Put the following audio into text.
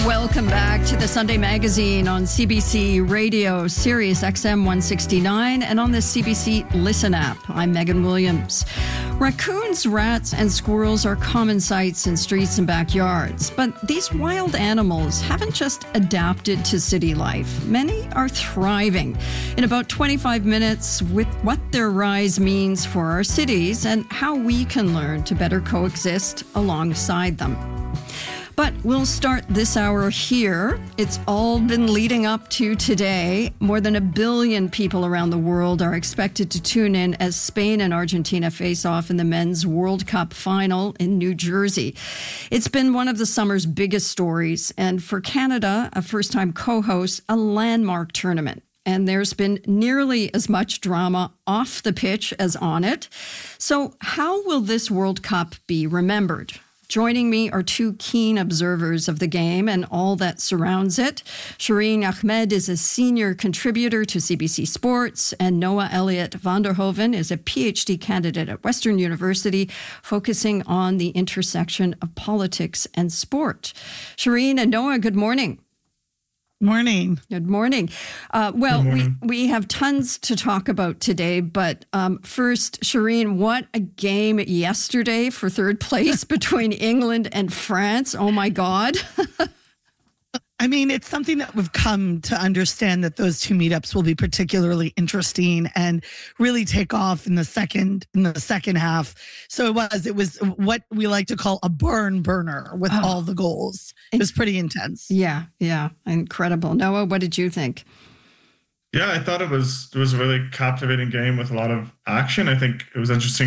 Welcome back to the Sunday Magazine on CBC Radio, Sirius XM 169, and on the CBC Listen app. I'm Megan Williams. Raccoons, rats, and squirrels are common sights in streets and backyards, but these wild animals haven't just adapted to city life. Many are thriving. In about 25 minutes, with what their rise means for our cities and how we can learn to better coexist alongside them. But we'll start this hour here. It's all been leading up to today. More than 1 billion people around the world are expected to tune in as Spain and Argentina face off in the Men's World Cup final in New Jersey. It's been one of the summer's biggest stories, and for Canada, a first-time co-host, a landmark tournament. And there's been nearly as much drama off the pitch as on it. So how will this World Cup be remembered? Joining me are two keen observers of the game and all that surrounds it. Shireen Ahmed is a senior contributor to CBC Sports, and Noah Elliott Vanderhoven is a PhD candidate at Western University, focusing on the intersection of politics and sport. Shireen and Noah, good morning. Morning. Good morning. Good morning. We have tons to talk about today, but first, Shireen, what a game yesterday for third place between England and France. Oh, my God. I mean, it's something that we've come to understand that those two meetups will be particularly interesting and really take off in the second half. So it was what we like to call a barn burner with all the goals. It was pretty intense. Yeah. Incredible. Noah, what did you think? Yeah, I thought it was a really captivating game with a lot of action. I think it was interesting